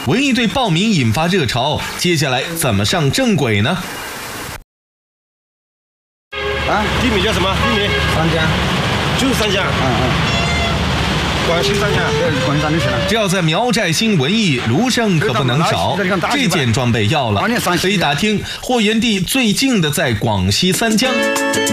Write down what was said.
文艺队报名引发热潮，接下来怎么上正轨呢？ 地名叫什么？地名三江， 就是三江。广西三江， 对，广西三江去了。 只要在苗寨新文艺，卢胜可不能少。这件装备要了，可以打听货源地最近的在广西三江。